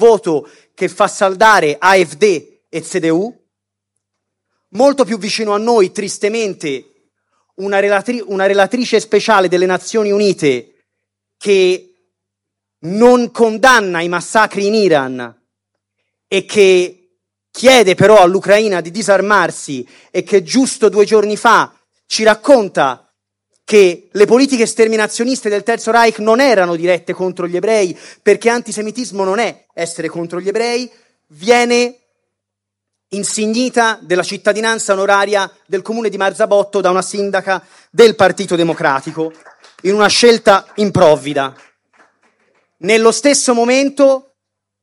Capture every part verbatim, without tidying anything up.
voto che fa saldare A F D e C D U. Molto più vicino a noi, tristemente, una, relatri- una relatrice speciale delle Nazioni Unite che non condanna i massacri in Iran e che chiede però all'Ucraina di disarmarsi e che giusto due giorni fa ci racconta che le politiche sterminazioniste del Terzo Reich non erano dirette contro gli ebrei, perché antisemitismo non è essere contro gli ebrei, viene insignita della cittadinanza onoraria del comune di Marzabotto da una sindaca del Partito Democratico, in una scelta improvvida. Nello stesso momento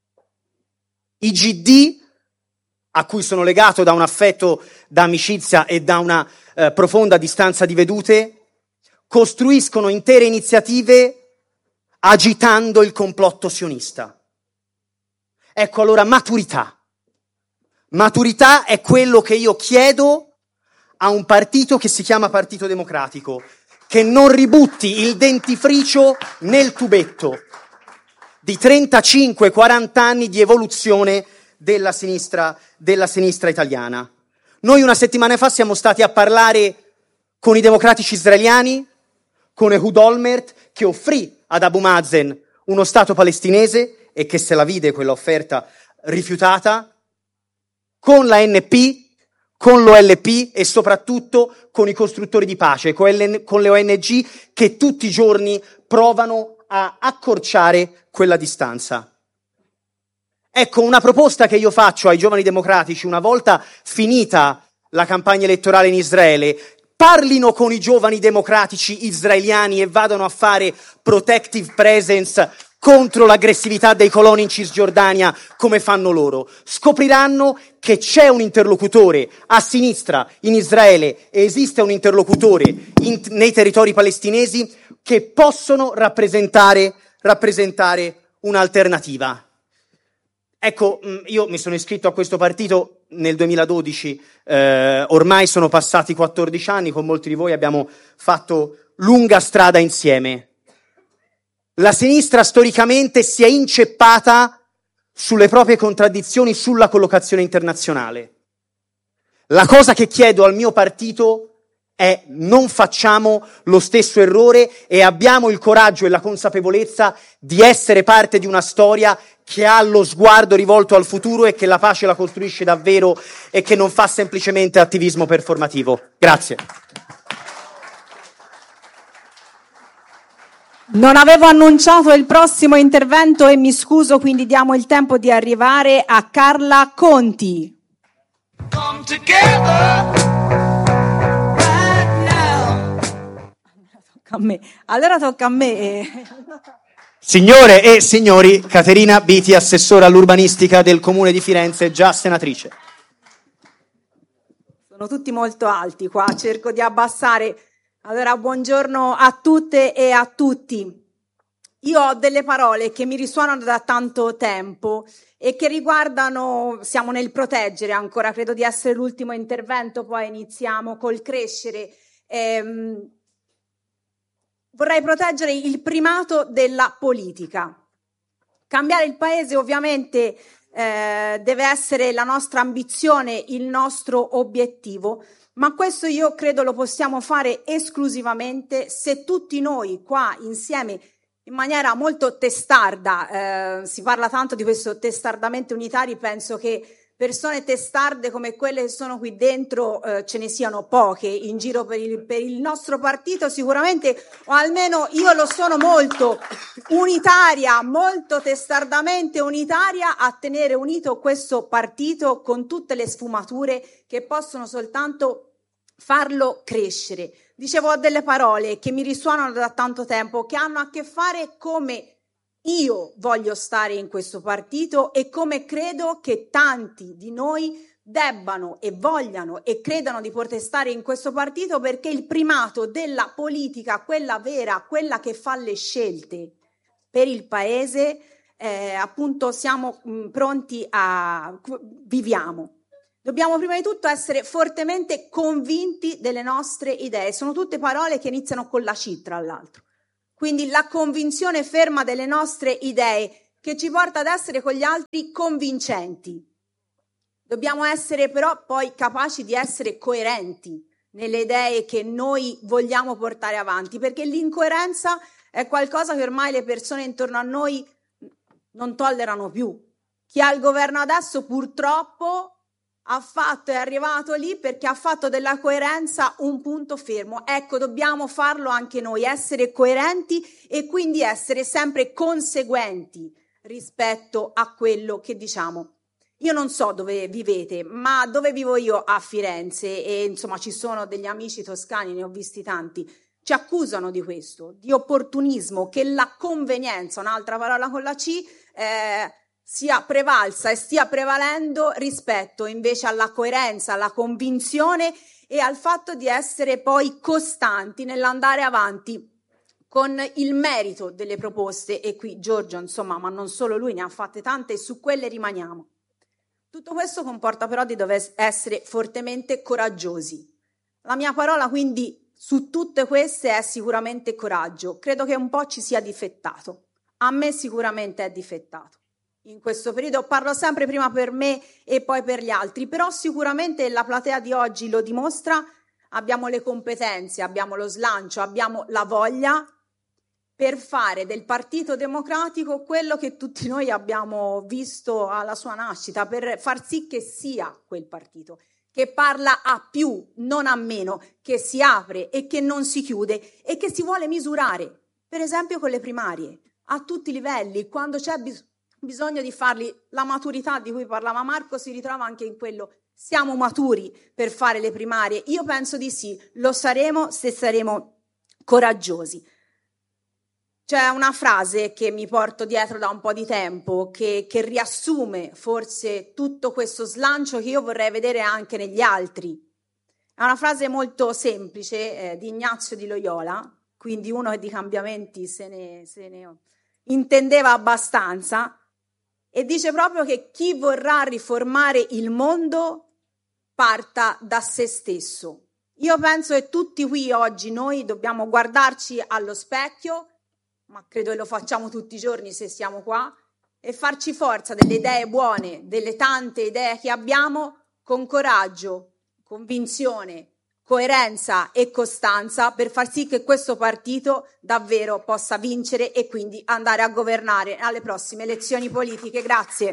i G D, a cui sono legato da un affetto d'amicizia e da una eh, profonda distanza di vedute, costruiscono intere iniziative agitando il complotto sionista. Ecco allora maturità. Maturità è quello che io chiedo a un partito che si chiama Partito Democratico, che non ributti il dentifricio nel tubetto di trentacinque quaranta anni di evoluzione della sinistra, della sinistra italiana. Noi una settimana fa siamo stati a parlare con i democratici israeliani, con Ehud Olmert, che offrì ad Abu Mazen uno Stato palestinese e che se la vide quella offerta rifiutata, con la N P, con l'O L P e soprattutto con i costruttori di pace, con le O N G che tutti i giorni provano a accorciare quella distanza. Ecco, una proposta che io faccio ai giovani democratici, una volta finita la campagna elettorale in Israele, parlino con i giovani democratici israeliani e vadano a fare protective presence contro l'aggressività dei coloni in Cisgiordania come fanno loro. Scopriranno che c'è un interlocutore a sinistra in Israele e esiste un interlocutore in, nei territori palestinesi che possono rappresentare, rappresentare un'alternativa. Ecco, io mi sono iscritto a questo partito nel duemiladodici, eh, ormai sono passati quattordici anni, con molti di voi abbiamo fatto lunga strada insieme. La sinistra storicamente si è inceppata sulle proprie contraddizioni sulla collocazione internazionale. La cosa che chiedo al mio partito è: non facciamo lo stesso errore e abbiamo il coraggio e la consapevolezza di essere parte di una storia che ha lo sguardo rivolto al futuro e che la pace la costruisce davvero e che non fa semplicemente attivismo performativo. Grazie. Non avevo annunciato il prossimo intervento e mi scuso, quindi diamo il tempo di arrivare a Carla Conti. Come together right now. Tocca a me. Allora tocca a me. Signore e signori, Caterina Biti, assessora all'urbanistica del Comune di Firenze, già senatrice. Sono tutti molto alti qua, cerco di abbassare. Allora, buongiorno a tutte e a tutti. Io ho delle parole che mi risuonano da tanto tempo e che riguardano, siamo nel proteggere ancora, credo di essere l'ultimo intervento, poi iniziamo col crescere. Ehm, vorrei proteggere il primato della politica. Cambiare il paese ovviamente eh, deve essere la nostra ambizione, il nostro obiettivo, ma questo io credo lo possiamo fare esclusivamente se tutti noi qua insieme, in maniera molto testarda, eh, si parla tanto di questo testardamente unitari, penso che persone testarde come quelle che sono qui dentro eh, ce ne siano poche in giro per il, per il nostro partito sicuramente, o almeno io lo sono molto unitaria, molto testardamente unitaria a tenere unito questo partito con tutte le sfumature che possono soltanto farlo crescere. Dicevo, ho delle parole che mi risuonano da tanto tempo, che hanno a che fare come io voglio stare in questo partito e come credo che tanti di noi debbano e vogliano e credano di poter stare in questo partito, perché il primato della politica, quella vera, quella che fa le scelte per il paese, eh, appunto siamo mh, pronti a viviamo. Dobbiamo prima di tutto essere fortemente convinti delle nostre idee. Sono tutte parole che iniziano con la C, tra l'altro. Quindi la convinzione ferma delle nostre idee, che ci porta ad essere con gli altri convincenti. Dobbiamo essere però poi capaci di essere coerenti nelle idee che noi vogliamo portare avanti, perché l'incoerenza è qualcosa che ormai le persone intorno a noi non tollerano più. Chi ha il governo adesso purtroppo ha fatto, è arrivato lì perché ha fatto della coerenza un punto fermo. Ecco, dobbiamo farlo anche noi, essere coerenti e quindi essere sempre conseguenti rispetto a quello che diciamo. Io non so dove vivete, ma dove vivo io a Firenze, e insomma ci sono degli amici toscani, ne ho visti tanti, ci accusano di questo, di opportunismo, che la convenienza, un'altra parola con la C, eh, sia prevalsa e stia prevalendo rispetto invece alla coerenza, alla convinzione e al fatto di essere poi costanti nell'andare avanti con il merito delle proposte. E qui Giorgio, insomma, ma non solo lui, ne ha fatte tante e su quelle rimaniamo. Tutto questo comporta però di dover essere fortemente coraggiosi. La mia parola quindi su tutte queste è sicuramente coraggio. Credo che un po' ci sia difettato. A me sicuramente è difettato. In questo periodo parlo sempre prima per me e poi per gli altri, però sicuramente la platea di oggi lo dimostra. Abbiamo le competenze, abbiamo lo slancio, abbiamo la voglia per fare del Partito Democratico quello che tutti noi abbiamo visto alla sua nascita, per far sì che sia quel partito, che parla a più, non a meno, che si apre e che non si chiude e che si vuole misurare, per esempio con le primarie, a tutti i livelli, quando c'è bis- bisogno di farli. La maturità di cui parlava Marco si ritrova anche in quello. Siamo maturi per fare le primarie? Io penso di sì, lo saremo se saremo coraggiosi. C'è una frase che mi porto dietro da un po' di tempo che, che riassume forse tutto questo slancio che io vorrei vedere anche negli altri. È una frase molto semplice eh, di Ignazio di Loyola, quindi uno che di cambiamenti se ne, se ne intendeva abbastanza, e dice proprio che chi vorrà riformare il mondo parta da se stesso. Io penso che tutti qui oggi noi dobbiamo guardarci allo specchio, ma credo che lo facciamo tutti i giorni se siamo qua, e farci forza delle idee buone, delle tante idee che abbiamo, con coraggio, convinzione, coerenza e costanza, per far sì che questo partito davvero possa vincere e quindi andare a governare alle prossime elezioni politiche. Grazie.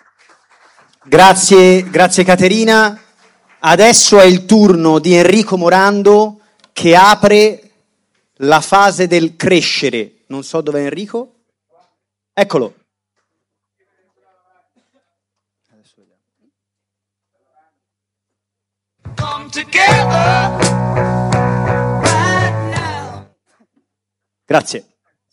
Grazie, grazie Caterina. Adesso è il turno di Enrico Morando, che apre la fase del crescere. Non so dove è Enrico. Eccolo. Come together right now. Grazie.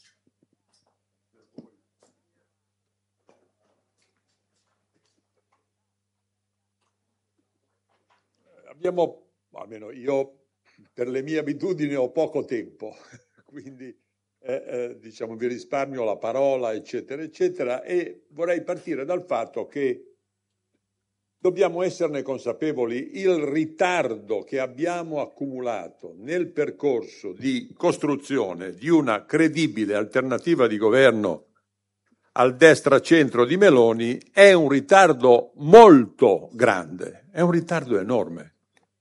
Abbiamo, almeno io per le mie abitudini ho poco tempo, quindi eh, eh, diciamo vi risparmio la parola, eccetera, eccetera, e vorrei partire dal fatto che dobbiamo esserne consapevoli. Il ritardo che abbiamo accumulato nel percorso di costruzione di una credibile alternativa di governo al destra-centro di Meloni è un ritardo molto grande, è un ritardo enorme.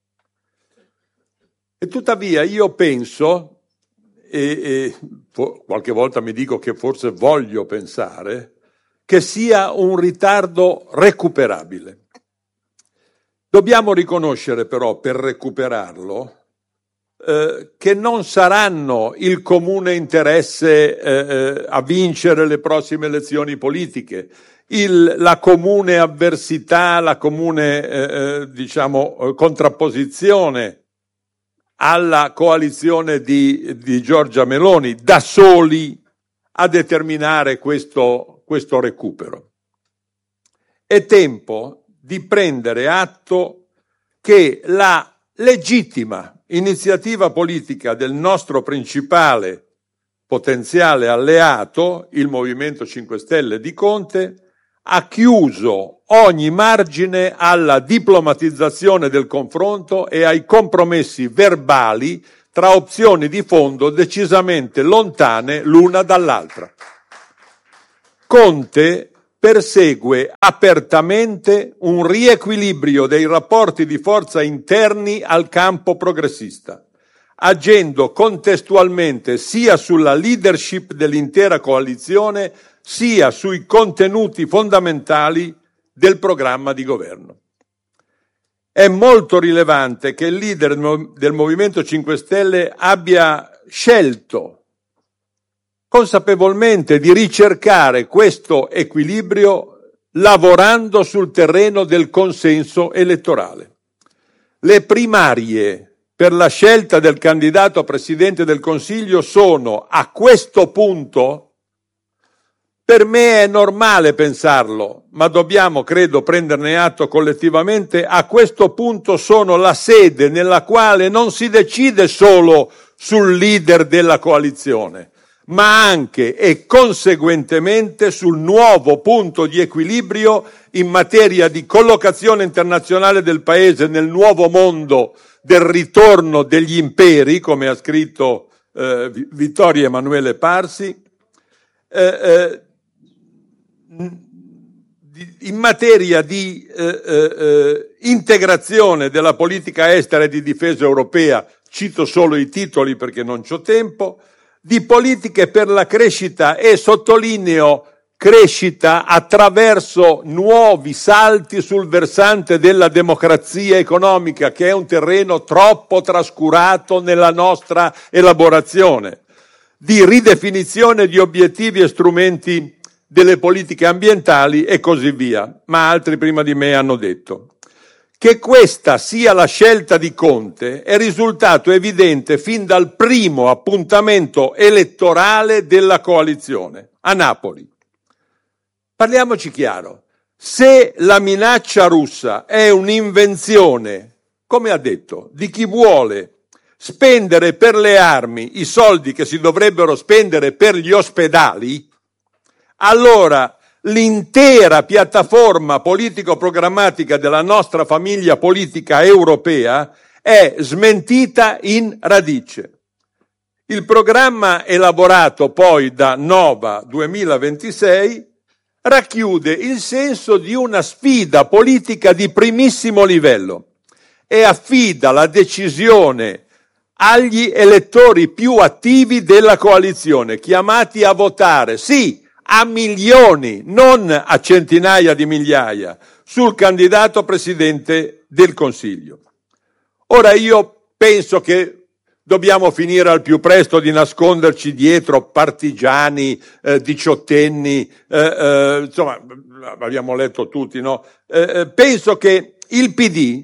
E tuttavia io penso, e, e qualche volta mi dico che forse voglio pensare, che sia un ritardo recuperabile. Dobbiamo riconoscere però, per recuperarlo, eh, che non saranno il comune interesse eh, a vincere le prossime elezioni politiche, il, la comune avversità, la comune eh, diciamo contrapposizione alla coalizione di, di Giorgia Meloni da soli a determinare questo, questo recupero. È tempo di prendere atto che la legittima iniziativa politica del nostro principale potenziale alleato, il Movimento cinque Stelle di Conte, ha chiuso ogni margine alla diplomatizzazione del confronto e ai compromessi verbali tra opzioni di fondo decisamente lontane l'una dall'altra. Conte persegue apertamente un riequilibrio dei rapporti di forza interni al campo progressista, agendo contestualmente sia sulla leadership dell'intera coalizione sia sui contenuti fondamentali del programma di governo. È molto rilevante che il leader del Movimento cinque Stelle abbia scelto consapevolmente di ricercare questo equilibrio lavorando sul terreno del consenso elettorale. Le primarie per la scelta del candidato a Presidente del Consiglio sono, a questo punto, per me è normale pensarlo, ma dobbiamo, credo, prenderne atto collettivamente, a questo punto sono la sede nella quale non si decide solo sul leader della coalizione, ma anche e conseguentemente sul nuovo punto di equilibrio in materia di collocazione internazionale del Paese nel nuovo mondo del ritorno degli imperi, come ha scritto eh, Vittorio Emanuele Parsi, eh, eh, in materia di eh, eh, integrazione della politica estera e di difesa europea, cito solo i titoli perché non c'ho tempo, di politiche per la crescita e sottolineo crescita attraverso nuovi salti sul versante della democrazia economica, che è un terreno troppo trascurato nella nostra elaborazione, di ridefinizione di obiettivi e strumenti delle politiche ambientali e così via, ma altri prima di me hanno detto. Che questa sia la scelta di Conte è risultato evidente fin dal primo appuntamento elettorale della coalizione, a Napoli. Parliamoci chiaro, se la minaccia russa è un'invenzione, come ha detto, di chi vuole spendere per le armi i soldi che si dovrebbero spendere per gli ospedali, allora l'intera piattaforma politico-programmatica della nostra famiglia politica europea è smentita in radice. Il programma elaborato poi da Nova duemilaventisei racchiude il senso di una sfida politica di primissimo livello e affida la decisione agli elettori più attivi della coalizione, chiamati a votare, sì, a milioni, non a centinaia di migliaia, sul candidato Presidente del Consiglio. Ora io penso che dobbiamo finire al più presto di nasconderci dietro partigiani, eh, diciottenni, eh, eh, insomma, abbiamo letto tutti, no? Eh, penso che il P D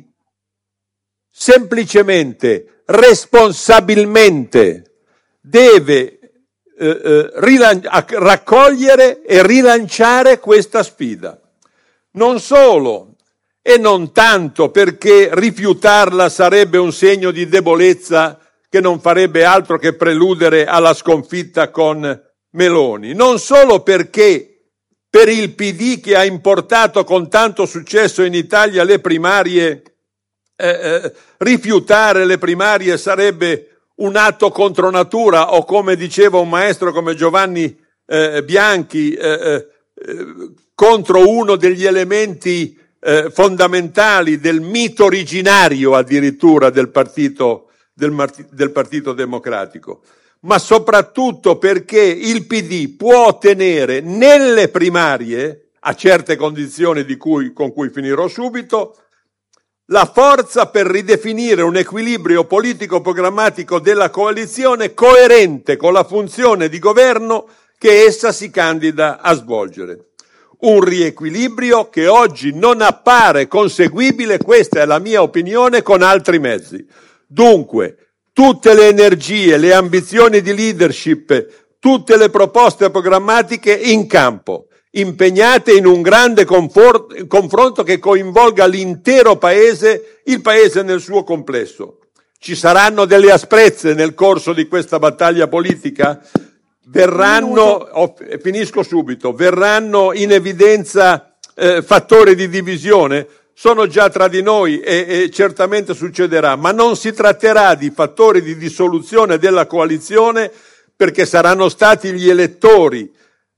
semplicemente, responsabilmente deve Eh, eh, rilan- raccogliere e rilanciare questa sfida. Non solo e non tanto perché rifiutarla sarebbe un segno di debolezza che non farebbe altro che preludere alla sconfitta con Meloni, non solo perché per il P D che ha importato con tanto successo in Italia le primarie, eh, eh, rifiutare le primarie sarebbe un atto contro natura, o come diceva un maestro come Giovanni eh, Bianchi, eh, eh, contro uno degli elementi eh, fondamentali del mito originario addirittura del partito, del, del Partito Democratico, ma soprattutto perché il P D può ottenere nelle primarie, a certe condizioni di cui, con cui finirò subito, la forza per ridefinire un equilibrio politico-programmatico della coalizione coerente con la funzione di governo che essa si candida a svolgere. Un riequilibrio che oggi non appare conseguibile, questa è la mia opinione, con altri mezzi. Dunque, tutte le energie, le ambizioni di leadership, tutte le proposte programmatiche in campo, impegnate in un grande confort- confronto che coinvolga l'intero Paese, il Paese nel suo complesso. Ci saranno delle asprezze nel corso di questa battaglia politica? Verranno, oh, finisco subito, verranno in evidenza eh, fattori di divisione? Sono già tra di noi e, e certamente succederà, ma non si tratterà di fattori di dissoluzione della coalizione, perché saranno stati gli elettori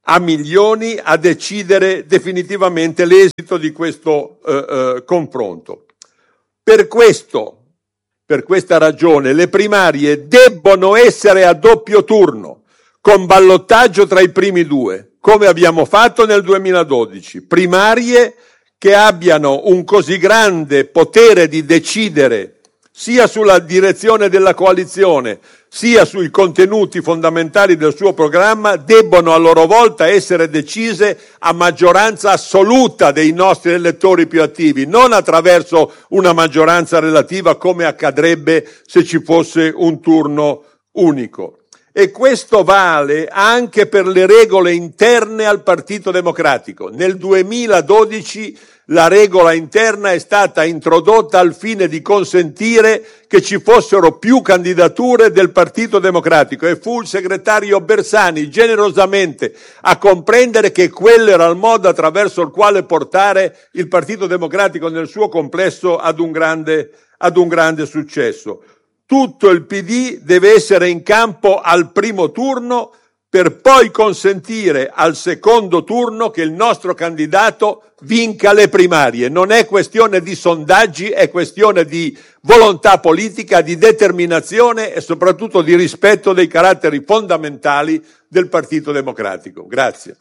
a milioni a decidere definitivamente l'esito di questo eh, eh, confronto. Per questo, per questa ragione, le primarie debbono essere a doppio turno, con ballottaggio tra i primi due, come abbiamo fatto nel duemiladodici. Primarie che abbiano un così grande potere di decidere sia sulla direzione della coalizione, sia sui contenuti fondamentali del suo programma, debbono a loro volta essere decise a maggioranza assoluta dei nostri elettori più attivi, non attraverso una maggioranza relativa come accadrebbe se ci fosse un turno unico. E questo vale anche per le regole interne al Partito Democratico. Nel duemiladodici la regola interna è stata introdotta al fine di consentire che ci fossero più candidature del Partito Democratico e fu il segretario Bersani generosamente a comprendere che quello era il modo attraverso il quale portare il Partito Democratico nel suo complesso ad un grande, ad un grande successo. Tutto il P D deve essere in campo al primo turno per poi consentire al secondo turno che il nostro candidato vinca le primarie. Non è questione di sondaggi, è questione di volontà politica, di determinazione e soprattutto di rispetto dei caratteri fondamentali del Partito Democratico. Grazie.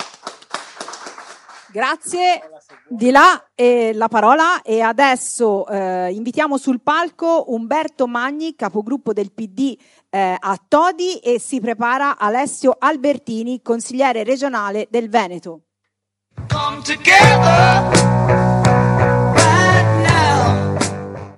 Grazie. Di là eh, la parola e adesso eh, invitiamo sul palco Umberto Magni, capogruppo del P D eh, a Todi, e si prepara Alessio Albertini, consigliere regionale del Veneto. Come together right now.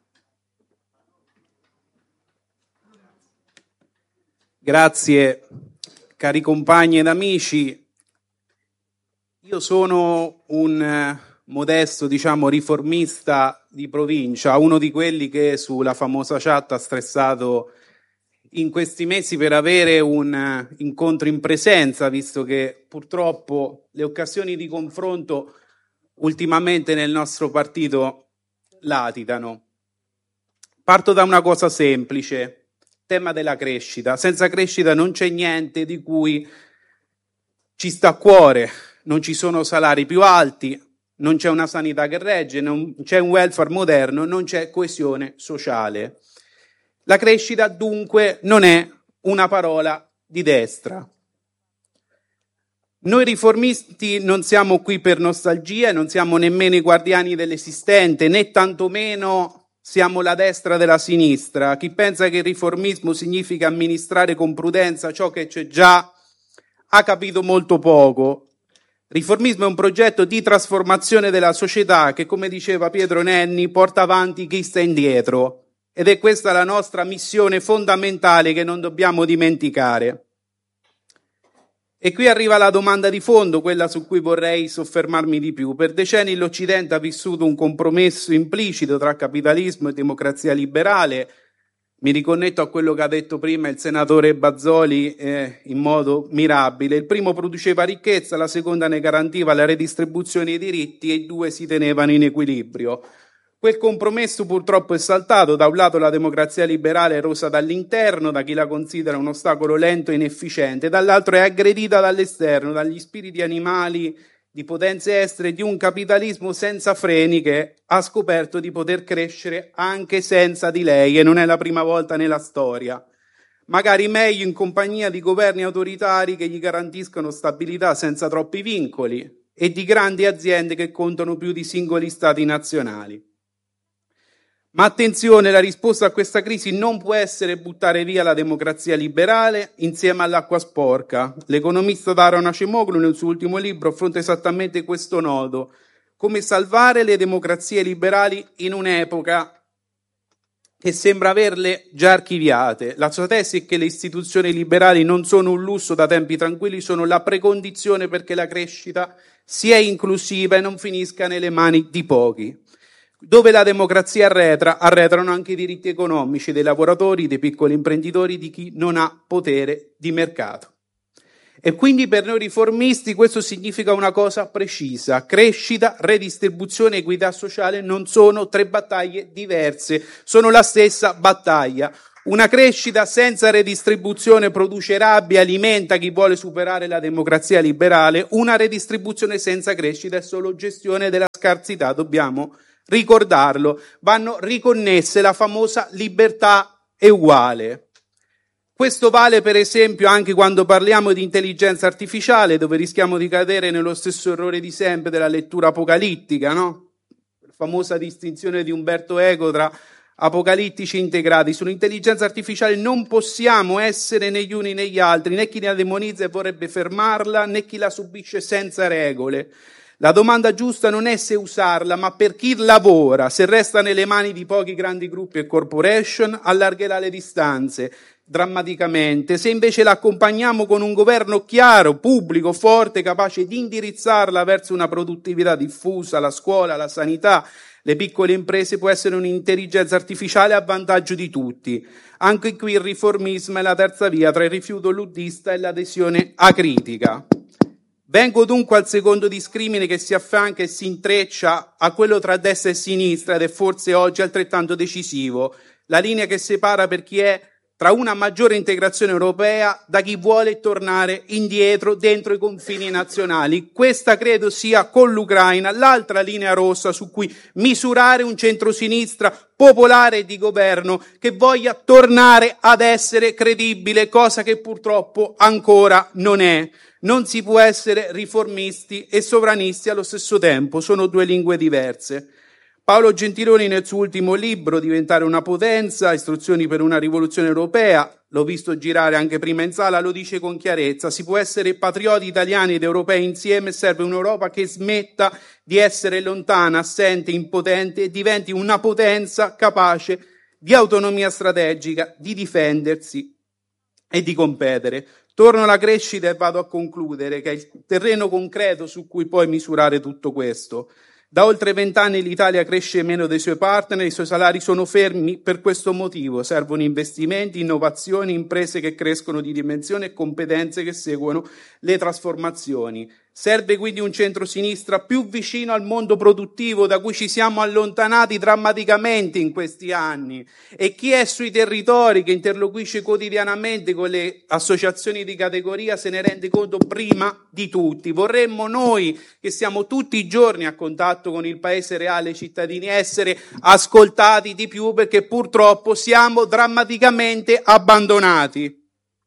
Grazie, cari compagni ed amici. Io sono un eh, modesto, diciamo, riformista di provincia, uno di quelli che sulla famosa chat ha stressato in questi mesi per avere un uh, incontro in presenza, visto che purtroppo le occasioni di confronto ultimamente nel nostro partito latitano. Parto da una cosa semplice, tema della crescita. Senza crescita non c'è niente di cui ci sta a cuore. Non ci sono salari più alti, non c'è una sanità che regge, non c'è un welfare moderno, non c'è coesione sociale. La crescita dunque non è una parola di destra. Noi riformisti non siamo qui per nostalgia, non siamo nemmeno i guardiani dell'esistente, né tantomeno siamo la destra della sinistra. Chi pensa che il riformismo significa amministrare con prudenza ciò che c'è già ha capito molto poco. Riformismo è un progetto di trasformazione della società che, come diceva Pietro Nenni, porta avanti chi sta indietro. Ed è questa la nostra missione fondamentale che non dobbiamo dimenticare. E qui arriva la domanda di fondo, quella su cui vorrei soffermarmi di più. Per decenni l'Occidente ha vissuto un compromesso implicito tra capitalismo e democrazia liberale. Mi riconnetto a quello che ha detto prima il senatore Bazzoli eh, in modo mirabile. Il primo produceva ricchezza, la seconda ne garantiva la redistribuzione dei diritti e i due si tenevano in equilibrio. Quel compromesso purtroppo è saltato. Da un lato la democrazia liberale è erosa dall'interno, da chi la considera un ostacolo lento e inefficiente, dall'altro è aggredita dall'esterno, dagli spiriti animali di potenze estere, di un capitalismo senza freni che ha scoperto di poter crescere anche senza di lei, e non è la prima volta nella storia. Magari meglio in compagnia di governi autoritari che gli garantiscono stabilità senza troppi vincoli e di grandi aziende che contano più di singoli stati nazionali. Ma attenzione, la risposta a questa crisi non può essere buttare via la democrazia liberale insieme all'acqua sporca. L'economista Daron Acemoglu nel suo ultimo libro affronta esattamente questo nodo: come salvare le democrazie liberali in un'epoca che sembra averle già archiviate. La sua tesi è che le istituzioni liberali non sono un lusso da tempi tranquilli, sono la precondizione perché la crescita sia inclusiva e non finisca nelle mani di pochi. Dove la democrazia arretra, arretrano anche i diritti economici dei lavoratori, dei piccoli imprenditori, di chi non ha potere di mercato. E quindi per noi riformisti questo significa una cosa precisa: crescita, redistribuzione, equità sociale non sono tre battaglie diverse, sono la stessa battaglia. Una crescita senza redistribuzione produce rabbia, alimenta chi vuole superare la democrazia liberale. Una redistribuzione senza crescita è solo gestione della scarsità, dobbiamo ricordarlo. Vanno riconnesse la famosa libertà è uguale. Questo vale per esempio anche quando parliamo di intelligenza artificiale, dove rischiamo di cadere nello stesso errore di sempre della lettura apocalittica, no? La famosa distinzione di Umberto Eco tra apocalittici integrati. Sull'intelligenza artificiale non possiamo essere né gli uni né gli altri, né chi la demonizza e vorrebbe fermarla, né chi la subisce senza regole. La domanda giusta non è se usarla, ma per chi lavora. Se resta nelle mani di pochi grandi gruppi e corporation, allargherà le distanze drammaticamente. Se invece la accompagniamo con un governo chiaro, pubblico, forte, capace di indirizzarla verso una produttività diffusa, la scuola, la sanità, le piccole imprese, può essere un'intelligenza artificiale a vantaggio di tutti. Anche qui il riformismo è la terza via tra il rifiuto luddista e l'adesione acritica. Vengo dunque al secondo discrimine che si affianca e si intreccia a quello tra destra e sinistra ed è forse oggi altrettanto decisivo. La linea che separa per chi è tra una maggiore integrazione europea da chi vuole tornare indietro dentro i confini nazionali. Questa credo sia con l'Ucraina l'altra linea rossa su cui misurare un centrosinistra popolare e di governo che voglia tornare ad essere credibile, cosa che purtroppo ancora non è. Non si può essere riformisti e sovranisti allo stesso tempo, sono due lingue diverse. Paolo Gentiloni nel suo ultimo libro, Diventare una potenza, istruzioni per una rivoluzione europea, l'ho visto girare anche prima in sala, lo dice con chiarezza: si può essere patrioti italiani ed europei insieme, serve un'Europa che smetta di essere lontana, assente, impotente e diventi una potenza capace di autonomia strategica, di difendersi e di competere. Torno alla crescita e vado a concludere, che è il terreno concreto su cui poi misurare tutto questo. Da oltre vent'anni l'Italia cresce meno dei suoi partner, i suoi salari sono fermi per questo motivo. Servono investimenti, innovazioni, imprese che crescono di dimensione e competenze che seguono le trasformazioni. Serve quindi un centrosinistra più vicino al mondo produttivo da cui ci siamo allontanati drammaticamente in questi anni, e chi è sui territori, che interloquisce quotidianamente con le associazioni di categoria, se ne rende conto prima di tutti. Vorremmo noi, che siamo tutti i giorni a contatto con il paese reale, i cittadini, essere ascoltati di più, perché purtroppo siamo drammaticamente abbandonati.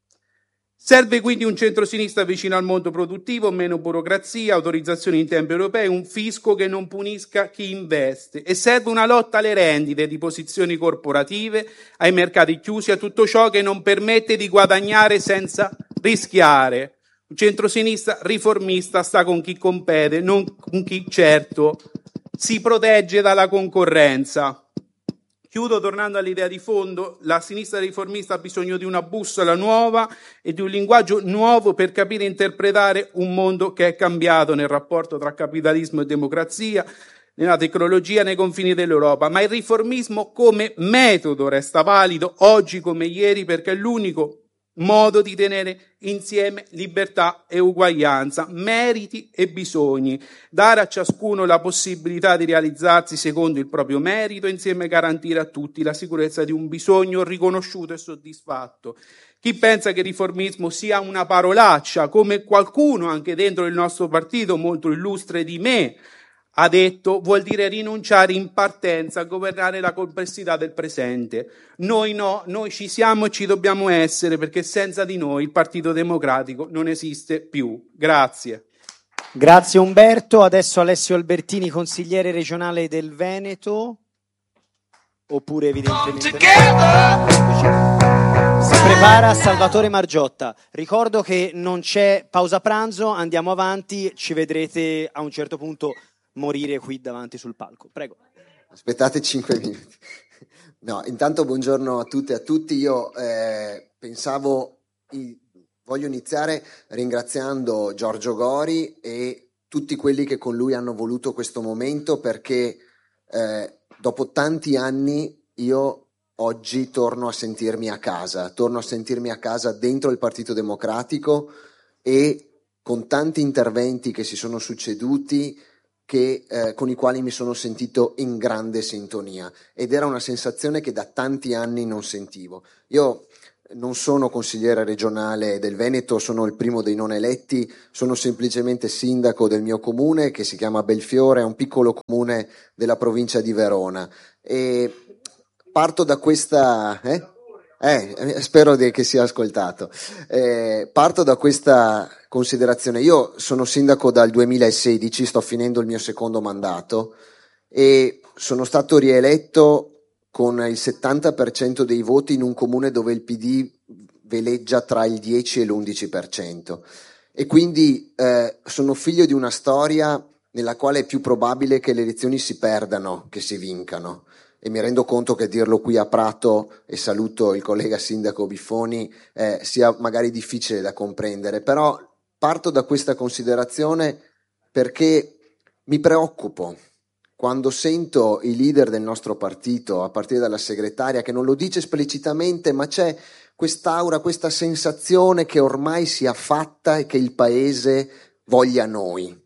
Serve quindi un centrosinistra vicino al mondo produttivo, meno burocrazia, autorizzazioni in tempi europei, un fisco che non punisca chi investe, e serve una lotta alle rendite di posizioni corporative, ai mercati chiusi, a tutto ciò che non permette di guadagnare senza rischiare. Un centrosinistra riformista sta con chi compete, non con chi certo si protegge dalla concorrenza. Chiudo tornando all'idea di fondo: la sinistra riformista ha bisogno di una bussola nuova e di un linguaggio nuovo per capire e interpretare un mondo che è cambiato nel rapporto tra capitalismo e democrazia, nella tecnologia, nei confini dell'Europa. Ma il riformismo come metodo resta valido oggi come ieri, perché è l'unico modo di tenere insieme libertà e uguaglianza, meriti e bisogni, dare a ciascuno la possibilità di realizzarsi secondo il proprio merito e insieme garantire a tutti la sicurezza di un bisogno riconosciuto e soddisfatto. Chi pensa che il riformismo sia una parolaccia, come qualcuno anche dentro il nostro partito, molto illustre di me, ha detto, vuol dire rinunciare in partenza a governare la complessità del presente. Noi no, noi ci siamo e ci dobbiamo essere, perché senza di noi il Partito Democratico non esiste più. Grazie. Grazie Umberto. Adesso Alessio Albertini, consigliere regionale del Veneto, oppure evidentemente si prepara Salvatore Margiotta. Ricordo che non c'è pausa pranzo, andiamo avanti, ci vedrete a un certo punto morire qui davanti sul palco. Prego. Aspettate cinque minuti. No, intanto buongiorno a tutte e a tutti. Io eh, pensavo, voglio iniziare ringraziando Giorgio Gori e tutti quelli che con lui hanno voluto questo momento, perché eh, dopo tanti anni io oggi torno a sentirmi a casa, torno a sentirmi a casa dentro il Partito Democratico, e con tanti interventi che si sono succeduti che, eh, con i quali mi sono sentito in grande sintonia, ed era una sensazione che da tanti anni non sentivo. Io non sono consigliere regionale del Veneto, sono il primo dei non eletti, sono semplicemente sindaco del mio comune che si chiama Belfiore, è un piccolo comune della provincia di Verona, e parto da questa... Eh? Eh, spero di, che sia ascoltato. Eh, parto da questa considerazione. Io sono sindaco dal duemilasedici, sto finendo il mio secondo mandato e sono stato rieletto con il settanta per cento dei voti in un comune dove il P D veleggia tra il dieci e l'undici per cento, e quindi eh, sono figlio di una storia nella quale è più probabile che le elezioni si perdano che si vincano. E mi rendo conto che dirlo qui a Prato, e saluto il collega sindaco Biffoni, eh, sia magari difficile da comprendere, però parto da questa considerazione perché mi preoccupo quando sento i leader del nostro partito, a partire dalla segretaria, che non lo dice esplicitamente, ma c'è quest'aura, questa sensazione che ormai sia fatta e che il paese voglia noi.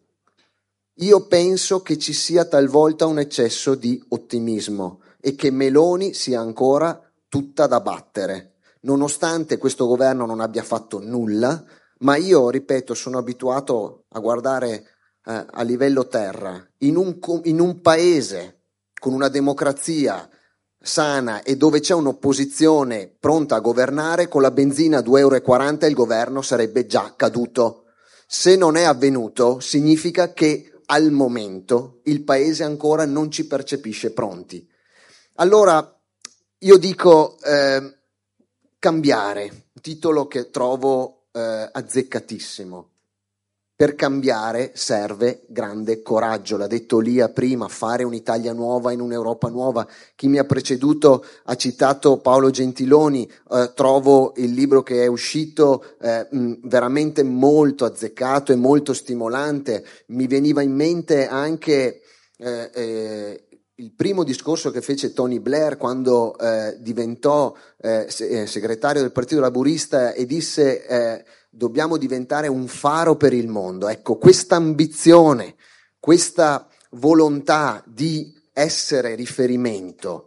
Io penso che ci sia talvolta un eccesso di ottimismo e che Meloni sia ancora tutta da battere, nonostante questo governo non abbia fatto nulla, ma io, ripeto, sono abituato a guardare eh, a livello terra, in un, in un paese con una democrazia sana e dove c'è un'opposizione pronta a governare, con la benzina a due euro e quaranta il governo sarebbe già caduto. Se non è avvenuto, significa che al momento il paese ancora non ci percepisce pronti. Allora io dico eh, cambiare, un titolo che trovo eh, azzeccatissimo. Per cambiare serve grande coraggio, l'ha detto Lia prima, fare un'Italia nuova in un'Europa nuova. Chi mi ha preceduto ha citato Paolo Gentiloni, eh, trovo il libro che è uscito eh, mh, veramente molto azzeccato e molto stimolante. Mi veniva in mente anche eh, eh, il primo discorso che fece Tony Blair quando eh, diventò eh, segretario del Partito Laburista e disse eh, dobbiamo diventare un faro per il mondo. Ecco, questa ambizione, questa volontà di essere riferimento,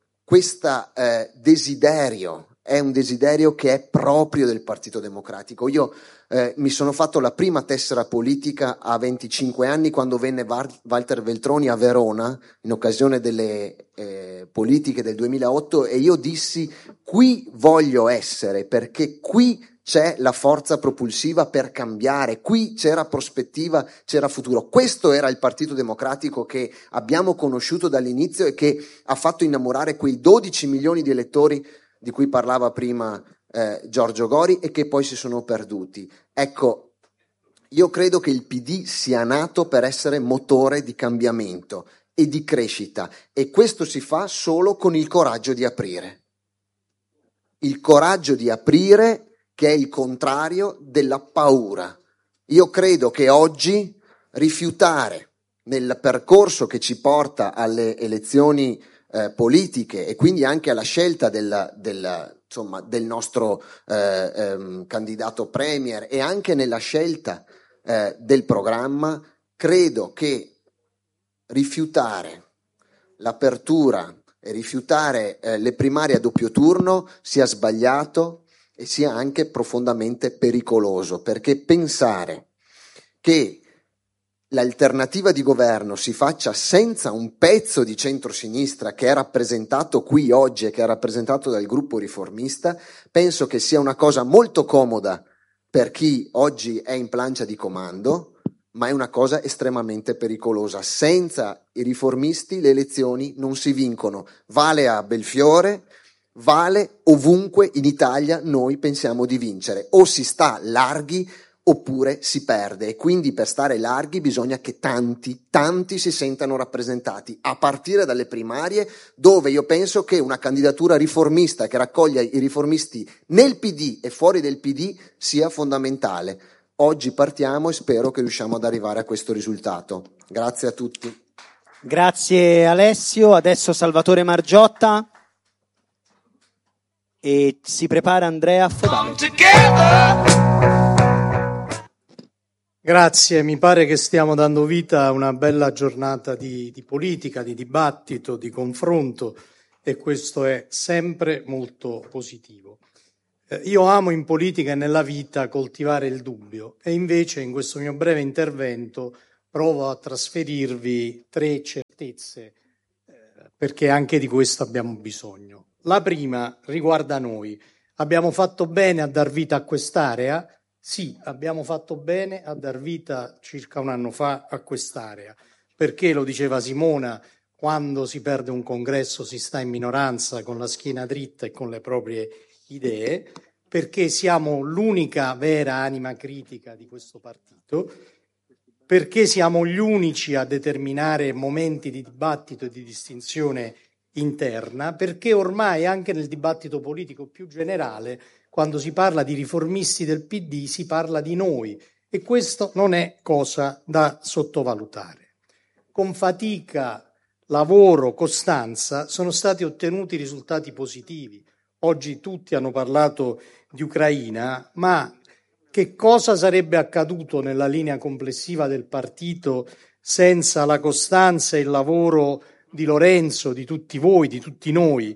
questo eh, desiderio è un desiderio che è proprio del Partito Democratico. Io eh, mi sono fatto la prima tessera politica a venticinque anni quando venne Walter Veltroni a Verona in occasione delle eh, politiche del duemilaotto e io dissi qui voglio essere perché qui c'è la forza propulsiva per cambiare, qui c'era prospettiva, c'era futuro. Questo era il Partito Democratico che abbiamo conosciuto dall'inizio e che ha fatto innamorare quei dodici milioni di elettori di cui parlava prima eh, Giorgio Gori e che poi si sono perduti. Ecco, io credo che il P D sia nato per essere motore di cambiamento e di crescita e questo si fa solo con il coraggio di aprire. Il coraggio di aprire che è il contrario della paura. Io credo che oggi rifiutare nel percorso che ci porta alle elezioni eh, politiche e quindi anche alla scelta della, della, insomma, del nostro eh, ehm, candidato premier e anche nella scelta eh, del programma, credo che rifiutare l'apertura e rifiutare eh, le primarie a doppio turno sia sbagliato e sia anche profondamente pericoloso, perché pensare che l'alternativa di governo si faccia senza un pezzo di centrosinistra che è rappresentato qui oggi e che è rappresentato dal gruppo riformista, penso che sia una cosa molto comoda per chi oggi è in plancia di comando, ma è una cosa estremamente pericolosa. Senza i riformisti le elezioni non si vincono. Vale a Belfiore, vale ovunque in Italia noi pensiamo di vincere. O si sta larghi oppure si perde e quindi per stare larghi bisogna che tanti, tanti si sentano rappresentati, a partire dalle primarie, dove io penso che una candidatura riformista che raccoglia i riformisti nel P D e fuori del P D sia fondamentale. Oggi partiamo e spero che riusciamo ad arrivare a questo risultato. Grazie a tutti. Grazie Alessio, adesso Salvatore Margiotta e si prepara Andrea Fodale. Grazie, mi pare che stiamo dando vita a una bella giornata di, di politica, di dibattito, di confronto, e questo è sempre molto positivo. Eh, io amo in politica e nella vita coltivare il dubbio, e invece in questo mio breve intervento provo a trasferirvi tre certezze, eh, perché anche di questo abbiamo bisogno. La prima riguarda noi. Abbiamo fatto bene a dar vita a quest'area? Sì, abbiamo fatto bene a dar vita circa un anno fa a quest'area, perché, lo diceva Simona, quando si perde un congresso si sta in minoranza con la schiena dritta e con le proprie idee, perché siamo l'unica vera anima critica di questo partito, perché siamo gli unici a determinare momenti di dibattito e di distinzione interna, perché ormai anche nel dibattito politico più generale, quando si parla di riformisti del P D, si parla di noi, e questo non è cosa da sottovalutare. Con fatica, lavoro, costanza sono stati ottenuti risultati positivi. Oggi tutti hanno parlato di Ucraina, ma che cosa sarebbe accaduto nella linea complessiva del partito senza la costanza e il lavoro di Lorenzo, di tutti voi, di tutti noi?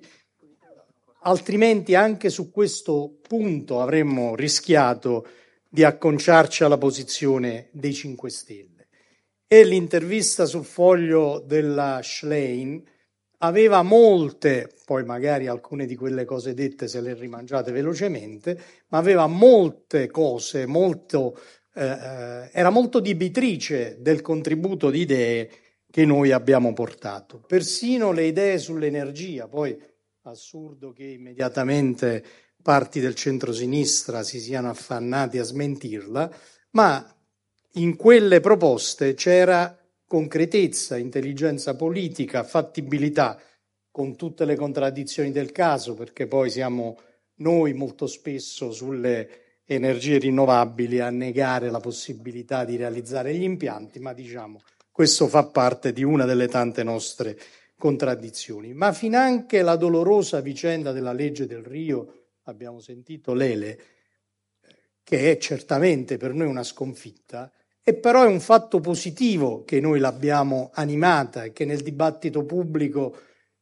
Altrimenti anche su questo punto avremmo rischiato di acconciarci alla posizione dei cinque Stelle. E l'intervista sul Foglio della Schlein aveva molte, poi magari alcune di quelle cose dette se le rimangiate velocemente, ma aveva molte cose, molto, eh, era molto dibitrice del contributo di idee che noi abbiamo portato. Persino le idee sull'energia, poi assurdo che immediatamente parti del centrosinistra si siano affannati a smentirla, ma in quelle proposte c'era concretezza, intelligenza politica, fattibilità, con tutte le contraddizioni del caso, perché poi siamo noi molto spesso sulle energie rinnovabili a negare la possibilità di realizzare gli impianti, ma diciamo questo fa parte di una delle tante nostre contraddizioni. Ma finanche la dolorosa vicenda della legge del Rio, abbiamo sentito Lele, che è certamente per noi una sconfitta, e però è un fatto positivo che noi l'abbiamo animata e che nel dibattito pubblico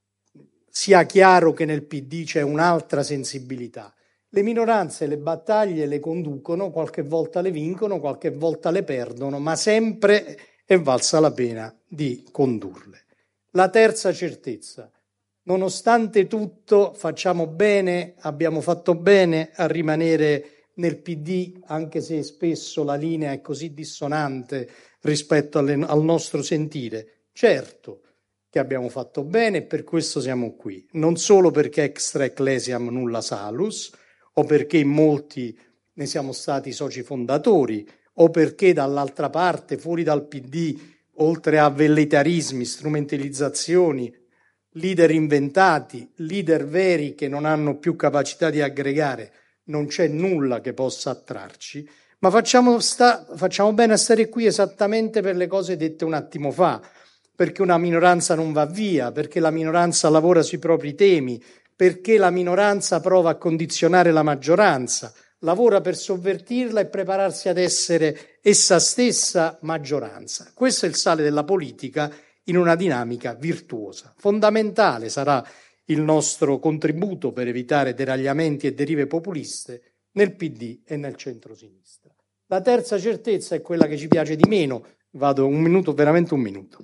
sia chiaro che nel P D c'è un'altra sensibilità. Le minoranze le battaglie le conducono, qualche volta le vincono, qualche volta le perdono, ma sempre è valsa la pena di condurle. La terza certezza: nonostante tutto facciamo bene, abbiamo fatto bene a rimanere nel P D, anche se spesso la linea è così dissonante rispetto alle, al nostro sentire. Certo che abbiamo fatto bene e per questo siamo qui, non solo perché extra ecclesiam nulla salus, o perché in molti ne siamo stati soci fondatori, o perché dall'altra parte, fuori dal P D, oltre a velleitarismi, strumentalizzazioni, leader inventati, leader veri che non hanno più capacità di aggregare, non c'è nulla che possa attrarci, ma facciamo, sta, facciamo bene a stare qui esattamente per le cose dette un attimo fa, perché una minoranza non va via, perché la minoranza lavora sui propri temi, perché la minoranza prova a condizionare la maggioranza, lavora per sovvertirla e prepararsi ad essere essa stessa maggioranza. Questo è il sale della politica in una dinamica virtuosa. Fondamentale sarà il nostro contributo per evitare deragliamenti e derive populiste nel P D e nel centrosinistra. La terza certezza è quella che ci piace di meno, vado un minuto, veramente un minuto,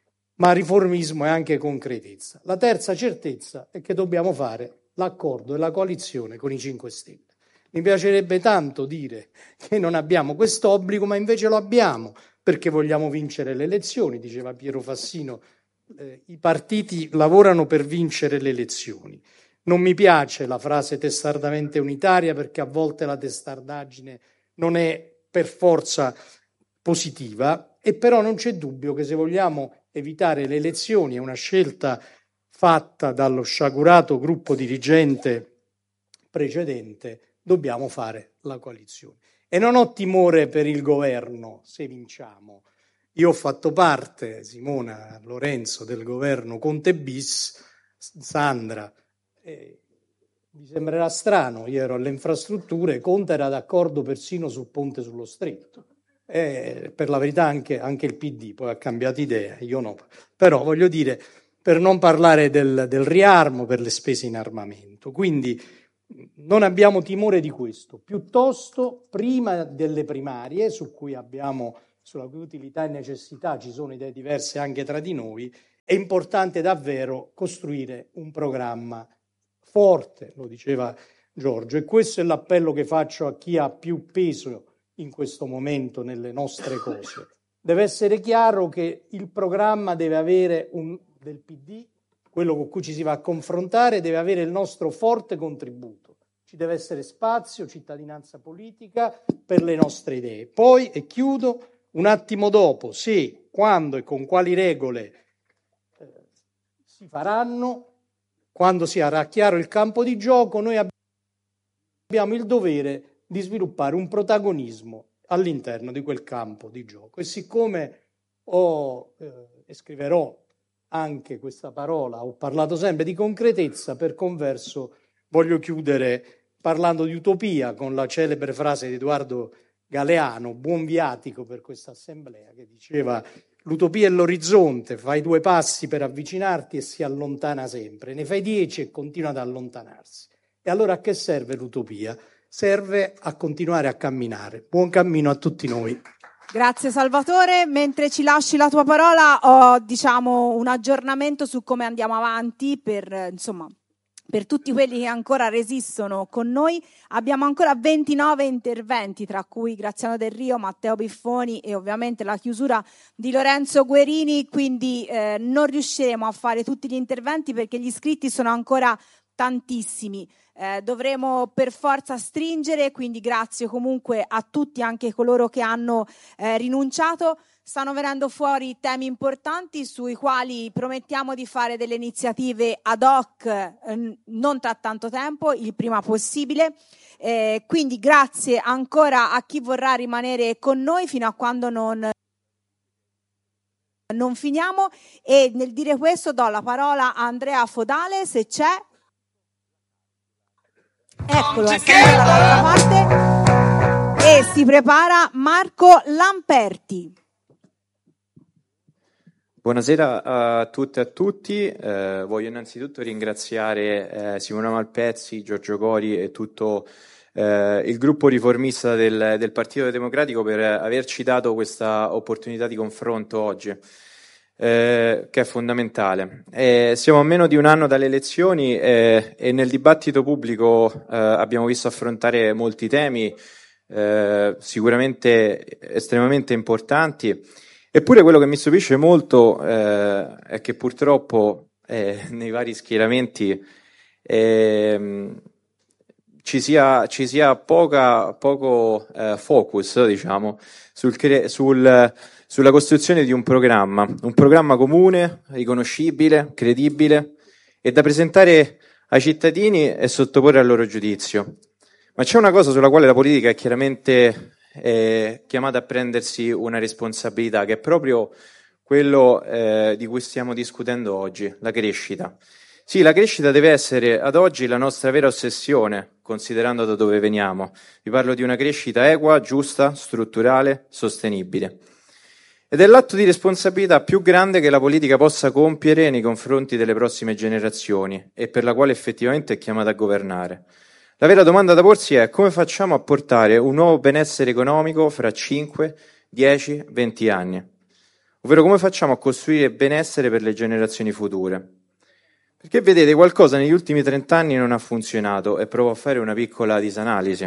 ma riformismo è anche concretezza. La terza certezza è che dobbiamo fare l'accordo e la coalizione con i cinque Stelle. Mi piacerebbe tanto dire che non abbiamo questo obbligo, ma invece lo abbiamo, perché vogliamo vincere le elezioni, diceva Piero Fassino. Eh, i partiti lavorano per vincere le elezioni. Non mi piace la frase testardamente unitaria, perché a volte la testardaggine non è per forza positiva, e però non c'è dubbio che se vogliamo evitare le elezioni, è una scelta fatta dallo sciagurato gruppo dirigente precedente, dobbiamo fare la coalizione. E non ho timore per il governo se vinciamo. Io ho fatto parte, Simona, Lorenzo, del governo Conte bis, Sandra, eh, vi sembrerà strano, io ero alle infrastrutture, Conte era d'accordo persino sul ponte sullo stretto. e per la verità anche, anche il P D poi ha cambiato idea, io no. Però voglio dire, per non parlare del, del riarmo, per le spese in armamento. Quindi non abbiamo timore di questo, piuttosto prima delle primarie, su cui abbiamo, sulla cui utilità e necessità ci sono idee diverse anche tra di noi, è importante davvero costruire un programma forte, lo diceva Giorgio, e questo è l'appello che faccio a chi ha più peso in questo momento nelle nostre cose. Deve essere chiaro che il programma deve avere un, del P D, quello con cui ci si va a confrontare, deve avere il nostro forte contributo. Ci deve essere spazio, cittadinanza politica per le nostre idee. Poi, e chiudo, un attimo dopo, se, quando e con quali regole eh, si faranno, quando si sarà chiaro il campo di gioco, noi abbiamo il dovere di sviluppare un protagonismo all'interno di quel campo di gioco. E siccome ho, eh, e scriverò anche questa parola, ho parlato sempre di concretezza, per converso voglio chiudere parlando di utopia con la celebre frase di Edoardo Galeano, buon viatico per questa assemblea, che diceva: l'utopia è l'orizzonte, fai due passi per avvicinarti e si allontana sempre, ne fai dieci e continua ad allontanarsi. E allora a che serve l'utopia? Serve a continuare a camminare. Buon cammino a tutti noi. Grazie Salvatore, mentre ci lasci la tua parola ho diciamo un aggiornamento su come andiamo avanti per insomma per tutti quelli che ancora resistono con noi. Abbiamo ancora ventinove interventi, tra cui Graziano Del Rio, Matteo Biffoni e ovviamente la chiusura di Lorenzo Guerini, quindi eh, non riusciremo a fare tutti gli interventi perché gli iscritti sono ancora tantissimi. Eh, dovremo per forza stringere, quindi grazie comunque a tutti, anche coloro che hanno eh, rinunciato. Stanno venendo fuori temi importanti sui quali promettiamo di fare delle iniziative ad hoc eh, non tra tanto tempo, il prima possibile. Eh, quindi grazie ancora a chi vorrà rimanere con noi fino a quando non non finiamo, e nel dire questo do la parola a Andrea Fodale, se c'è. Eccolo, è sempre dall'altra parte. E si prepara Marco Lamperti. Buonasera a tutte e a tutti, eh, voglio innanzitutto ringraziare eh, Simona Malpezzi, Giorgio Gori e tutto eh, il gruppo riformista del, del Partito Democratico per averci dato questa opportunità di confronto oggi, eh, che è fondamentale. Eh, siamo a meno di un anno dalle elezioni eh, e nel dibattito pubblico eh, abbiamo visto affrontare molti temi eh, sicuramente estremamente importanti. Eppure quello che mi stupisce molto eh, è che purtroppo eh, nei vari schieramenti eh, ci sia, ci sia poca, poco eh, focus, diciamo, sul, sul, sulla costruzione di un programma, un programma comune, riconoscibile, credibile e da presentare ai cittadini e sottoporre al loro giudizio. Ma c'è una cosa sulla quale la politica è chiaramente è chiamata a prendersi una responsabilità, che è proprio quello eh, di cui stiamo discutendo oggi, la crescita. Sì, la crescita deve essere ad oggi la nostra vera ossessione, considerando da dove veniamo. Vi parlo di una crescita equa, giusta, strutturale, sostenibile. Ed è l'atto di responsabilità più grande che la politica possa compiere nei confronti delle prossime generazioni e per la quale effettivamente è chiamata a governare. La vera domanda da porsi è: come facciamo a portare un nuovo benessere economico fra cinque, dieci, venti anni? Ovvero come facciamo a costruire benessere per le generazioni future? Perché vedete, qualcosa negli ultimi trent'anni non ha funzionato e provo a fare una piccola disanalisi.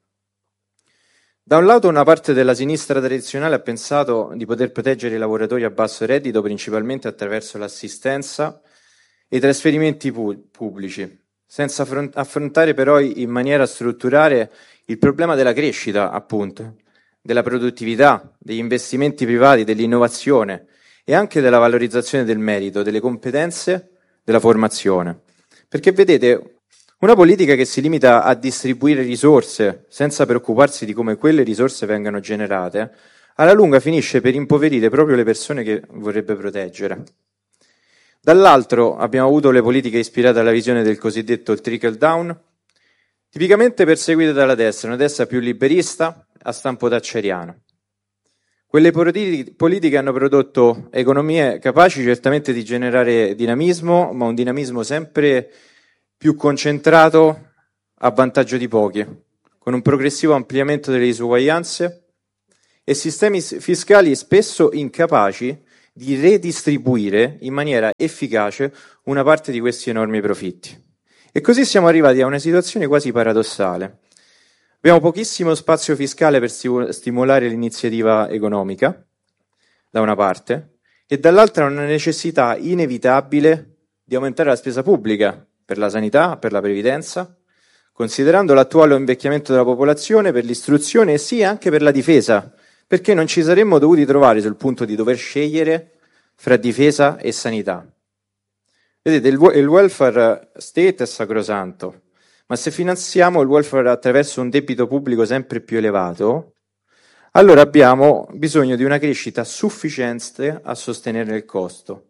Da un lato una parte della sinistra tradizionale ha pensato di poter proteggere i lavoratori a basso reddito principalmente attraverso l'assistenza e i trasferimenti pu- pubblici. Senza affrontare però in maniera strutturale il problema della crescita, appunto, della produttività, degli investimenti privati, dell'innovazione e anche della valorizzazione del merito, delle competenze, della formazione. Perché vedete, una politica che si limita a distribuire risorse senza preoccuparsi di come quelle risorse vengano generate, alla lunga finisce per impoverire proprio le persone che vorrebbe proteggere. Dall'altro abbiamo avuto le politiche ispirate alla visione del cosiddetto trickle down, tipicamente perseguite dalla destra, una destra più liberista a stampo thatcheriano. Quelle politiche hanno prodotto economie capaci certamente di generare dinamismo, ma un dinamismo sempre più concentrato a vantaggio di pochi, con un progressivo ampliamento delle disuguaglianze e sistemi fiscali spesso incapaci di redistribuire in maniera efficace una parte di questi enormi profitti. E così siamo arrivati a una situazione quasi paradossale. Abbiamo pochissimo spazio fiscale per stimolare l'iniziativa economica, da una parte, e dall'altra una necessità inevitabile di aumentare la spesa pubblica per la sanità, per la previdenza, considerando l'attuale invecchiamento della popolazione, per l'istruzione e sì anche per la difesa, perché non ci saremmo dovuti trovare sul punto di dover scegliere fra difesa e sanità. Vedete, il welfare state è sacrosanto, ma se finanziamo il welfare attraverso un debito pubblico sempre più elevato, allora abbiamo bisogno di una crescita sufficiente a sostenere il costo.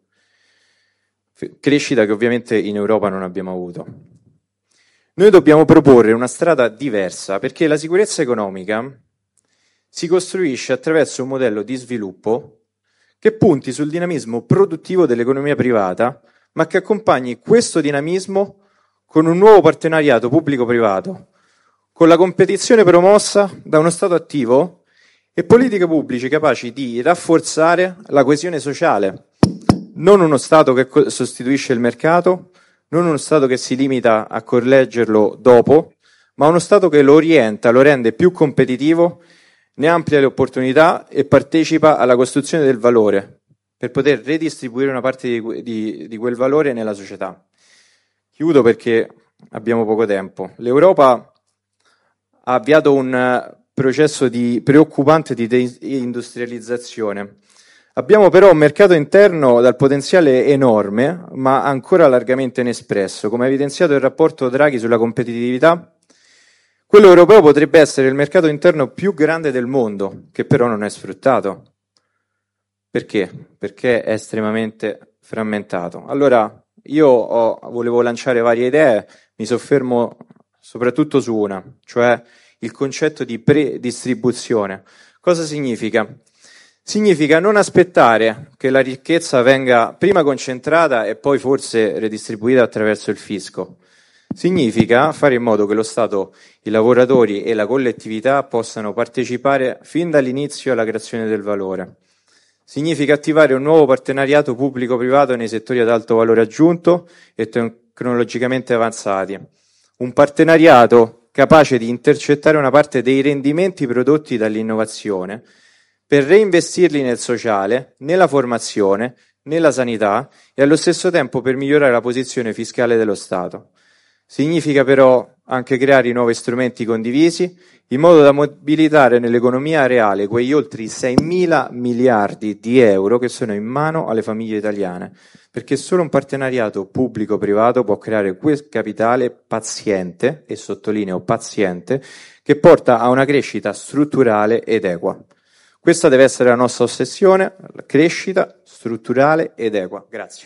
Crescita che ovviamente in Europa non abbiamo avuto. Noi dobbiamo proporre una strada diversa, perché la sicurezza economica si costruisce attraverso un modello di sviluppo che punti sul dinamismo produttivo dell'economia privata, ma che accompagni questo dinamismo con un nuovo partenariato pubblico-privato, con la competizione promossa da uno Stato attivo e politiche pubbliche capaci di rafforzare la coesione sociale. Non uno Stato che sostituisce il mercato, non uno Stato che si limita a correggerlo dopo, ma uno Stato che lo orienta, lo rende più competitivo, ne amplia le opportunità e partecipa alla costruzione del valore, per poter redistribuire una parte di, di, di quel valore nella società. Chiudo perché abbiamo poco tempo. L'Europa ha avviato un processo di preoccupante di deindustrializzazione. Abbiamo però un mercato interno dal potenziale enorme, ma ancora largamente inespresso. Come ha evidenziato il rapporto Draghi sulla competitività, quello europeo potrebbe essere il mercato interno più grande del mondo, che però non è sfruttato. Perché? Perché è estremamente frammentato. Allora, io ho, volevo lanciare varie idee, mi soffermo soprattutto su una, cioè il concetto di predistribuzione. Cosa significa? Significa non aspettare che la ricchezza venga prima concentrata e poi forse redistribuita attraverso il fisco. Significa fare in modo che lo Stato, i lavoratori e la collettività possano partecipare fin dall'inizio alla creazione del valore. Significa attivare un nuovo partenariato pubblico-privato nei settori ad alto valore aggiunto e tecnologicamente avanzati. Un partenariato capace di intercettare una parte dei rendimenti prodotti dall'innovazione per reinvestirli nel sociale, nella formazione, nella sanità e allo stesso tempo per migliorare la posizione fiscale dello Stato. Significa però anche creare nuovi strumenti condivisi in modo da mobilitare nell'economia reale quegli oltre seimila miliardi di euro che sono in mano alle famiglie italiane, perché solo un partenariato pubblico-privato può creare quel capitale paziente, e sottolineo paziente, che porta a una crescita strutturale ed equa. Questa deve essere la nostra ossessione, la crescita strutturale ed equa. Grazie.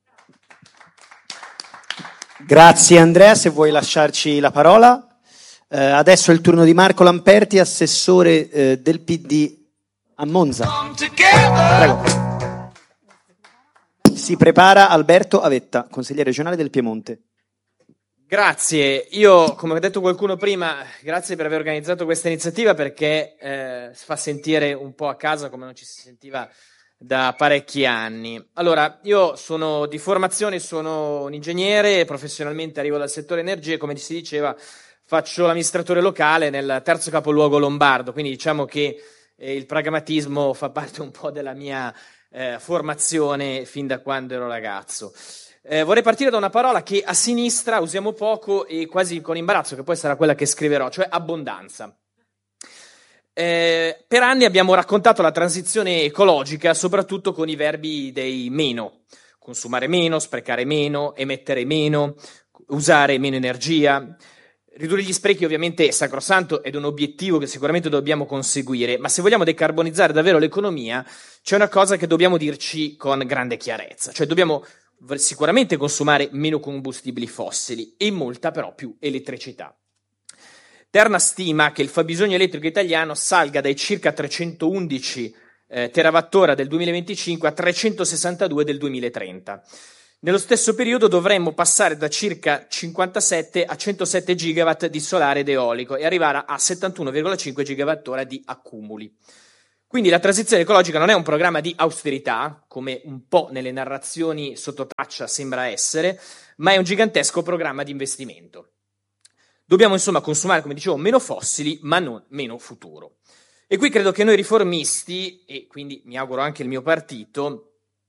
Grazie Andrea, se vuoi lasciarci la parola. Eh, adesso è il turno di Marco Lamperti, assessore eh, del P D a Monza. Prego. Si prepara Alberto Avetta, consigliere regionale del Piemonte. Grazie, io come ha detto qualcuno prima, grazie per aver organizzato questa iniziativa perché eh, fa sentire un po' a casa come non ci si sentiva da parecchi anni. Allora, io sono di formazione, sono un ingegnere, professionalmente arrivo dal settore energie, come si diceva faccio l'amministratore locale nel terzo capoluogo lombardo, quindi diciamo che eh, il pragmatismo fa parte un po' della mia eh, formazione fin da quando ero ragazzo. Eh, vorrei partire da una parola che a sinistra usiamo poco e quasi con imbarazzo, che poi sarà quella che scriverò, cioè abbondanza. Eh, per anni abbiamo raccontato la transizione ecologica soprattutto con i verbi dei meno, consumare meno, sprecare meno, emettere meno, usare meno energia. Ridurre gli sprechi ovviamente è sacrosanto ed è un obiettivo che sicuramente dobbiamo conseguire, ma se vogliamo decarbonizzare davvero l'economia c'è una cosa che dobbiamo dirci con grande chiarezza, cioè dobbiamo sicuramente consumare meno combustibili fossili e molta però più elettricità. Terna stima che il fabbisogno elettrico italiano salga dai circa trecentoundici eh, terawattora del duemilaventicinque a trecentosessantadue del duemilatrenta. Nello stesso periodo dovremmo passare da circa cinquantasette a centosette gigawatt di solare ed eolico e arrivare a settantuno virgola cinque gigawattora di accumuli. Quindi la transizione ecologica non è un programma di austerità, come un po' nelle narrazioni sotto traccia sembra essere, ma è un gigantesco programma di investimento. Dobbiamo insomma consumare, come dicevo, meno fossili, ma non meno futuro. E qui credo che noi riformisti, e quindi mi auguro anche il mio partito,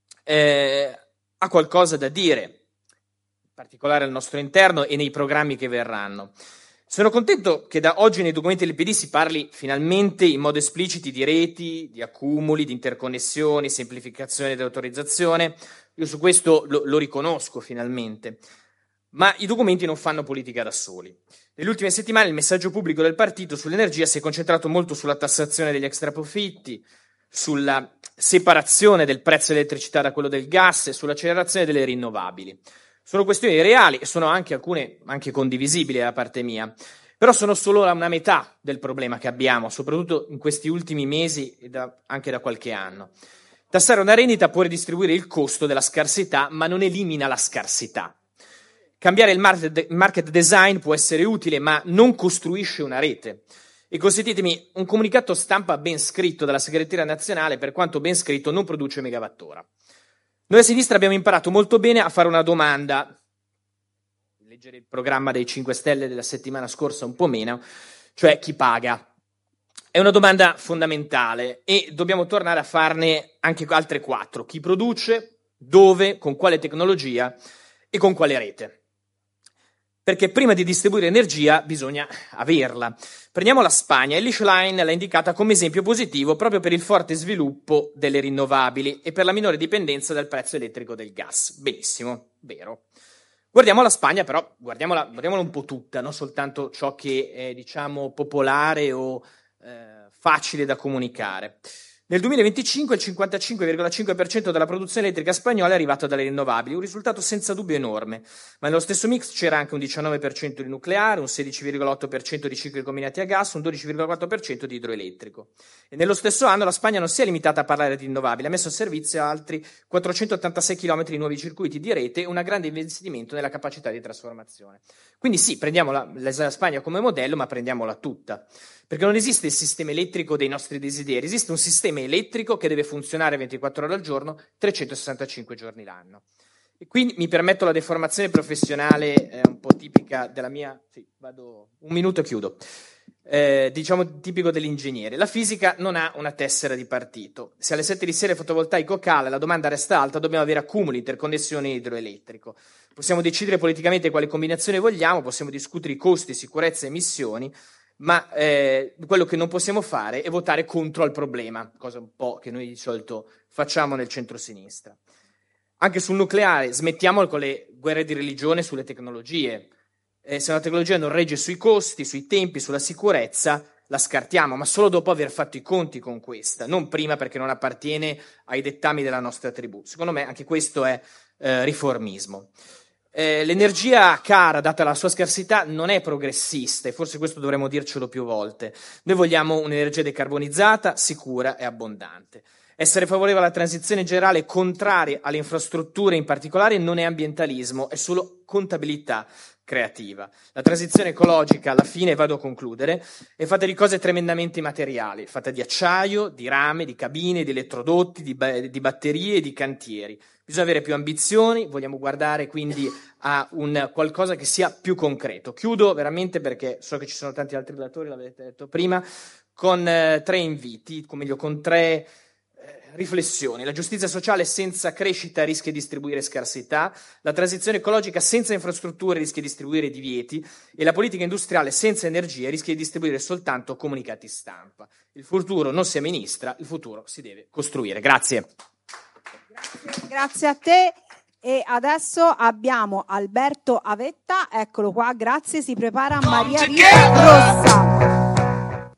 eh, ha qualcosa da dire, in particolare al nostro interno e nei programmi che verranno. Sono contento che da oggi nei documenti del P D si parli finalmente in modo esplicito di reti, di accumuli, di interconnessioni, semplificazione dell'autorizzazione. Io su questo lo, lo riconosco finalmente. Ma i documenti non fanno politica da soli. Nelle ultime settimane il messaggio pubblico del partito sull'energia si è concentrato molto sulla tassazione degli extraprofitti, sulla separazione del prezzo dell'elettricità da quello del gas e sull'accelerazione delle rinnovabili. Sono questioni reali e sono anche alcune anche condivisibili da parte mia, però sono solo una metà del problema che abbiamo, soprattutto in questi ultimi mesi e da, anche da qualche anno. Tassare una rendita può ridistribuire il costo della scarsità, ma non elimina la scarsità. Cambiare il market, market design può essere utile, ma non costruisce una rete. E consentitemi, un comunicato stampa ben scritto dalla segreteria nazionale, per quanto ben scritto, non produce megawattora. Noi a sinistra abbiamo imparato molto bene a fare una domanda, leggere il programma dei cinque Stelle della settimana scorsa un po' meno, cioè chi paga. È una domanda fondamentale e dobbiamo tornare a farne anche altre quattro. Chi produce, dove, con quale tecnologia e con quale rete. Perché prima di distribuire energia bisogna averla. Prendiamo la Spagna, Elish Line l'ha indicata come esempio positivo proprio per il forte sviluppo delle rinnovabili e per la minore dipendenza dal prezzo elettrico del gas. Benissimo, vero. Guardiamo la Spagna però, guardiamola, guardiamola un po' tutta, non soltanto ciò che è, diciamo, popolare o eh, facile da comunicare. Nel duemilaventicinque il cinquantacinque virgola cinque per cento della produzione elettrica spagnola è arrivata dalle rinnovabili, un risultato senza dubbio enorme, ma nello stesso mix c'era anche un diciannove per cento di nucleare, un sedici virgola otto per cento di cicli combinati a gas, un dodici virgola quattro per cento di idroelettrico. E nello stesso anno la Spagna non si è limitata a parlare di rinnovabili, ha messo a servizio altri quattrocentottantasei chilometri di nuovi circuiti di rete e un grande investimento nella capacità di trasformazione. Quindi sì, prendiamo la, la Spagna come modello, ma prendiamola tutta. Perché non esiste il sistema elettrico dei nostri desideri, esiste un sistema elettrico che deve funzionare ventiquattro ore al giorno, trecentosessantacinque giorni l'anno. E qui mi permetto la deformazione professionale eh, un po' tipica della mia... Sì, vado un minuto e chiudo. Eh, diciamo tipico dell'ingegnere. La fisica non ha una tessera di partito. Se alle sette di sera il fotovoltaico cala e la domanda resta alta, dobbiamo avere accumuli, interconnessioni idroelettrico. Possiamo decidere politicamente quale combinazione vogliamo, possiamo discutere i costi, sicurezza e emissioni, ma eh, quello che non possiamo fare è votare contro al problema, cosa un po' che noi di solito facciamo nel centro-sinistra. Anche sul nucleare, smettiamo con le guerre di religione sulle tecnologie. Eh, se una tecnologia non regge sui costi, sui tempi, sulla sicurezza, la scartiamo, ma solo dopo aver fatto i conti con questa, non prima perché non appartiene ai dettami della nostra tribù. Secondo me anche questo è eh, riformismo. Eh, l'energia cara, data la sua scarsità, non è progressista e forse questo dovremmo dircelo più volte. Noi vogliamo un'energia decarbonizzata, sicura e abbondante. Essere favorevole alla transizione generale contraria alle infrastrutture in particolare non è ambientalismo, è solo contabilità creativa. La transizione ecologica, alla fine, vado a concludere, è fatta di cose tremendamente materiali, è fatta di acciaio, di rame, di cabine, di elettrodotti, di, ba- di batterie e di cantieri. Bisogna avere più ambizioni, vogliamo guardare quindi a un qualcosa che sia più concreto. Chiudo veramente perché so che ci sono tanti altri relatori, l'avete detto prima, con eh, tre inviti, o meglio con tre eh, riflessioni. La giustizia sociale senza crescita rischia di distribuire scarsità, la transizione ecologica senza infrastrutture rischia di distribuire divieti e la politica industriale senza energia rischia di distribuire soltanto comunicati stampa. Il futuro non si amministra, il futuro si deve costruire. Grazie. Grazie, grazie a te. E adesso abbiamo Alberto Avetta, eccolo qua, grazie, si prepara Maria Rita Rossa.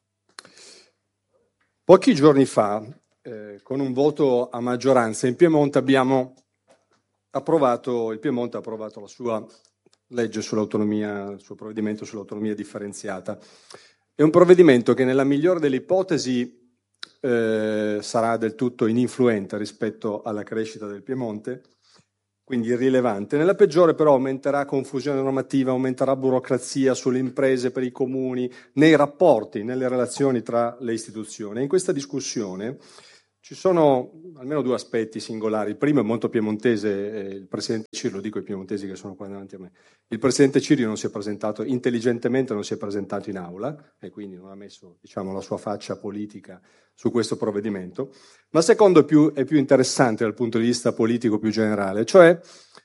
Pochi giorni fa, eh, con un voto a maggioranza in Piemonte, abbiamo approvato, il Piemonte ha approvato la sua legge sull'autonomia, il suo provvedimento sull'autonomia differenziata. È un provvedimento che nella migliore delle ipotesi eh, sarà del tutto ininfluente rispetto alla crescita del Piemonte, quindi irrilevante. Nella peggiore però aumenterà confusione normativa, aumenterà burocrazia sulle imprese, per i comuni, nei rapporti, nelle relazioni tra le istituzioni. In questa discussione ci sono almeno due aspetti singolari. Il primo è molto piemontese, eh, il Presidente Cirio, lo dico ai piemontesi che sono qua davanti a me, il Presidente Cirio non si è presentato, intelligentemente non si è presentato in aula e quindi non ha messo, diciamo, la sua faccia politica su questo provvedimento. Ma il secondo è più, è più interessante dal punto di vista politico più generale, cioè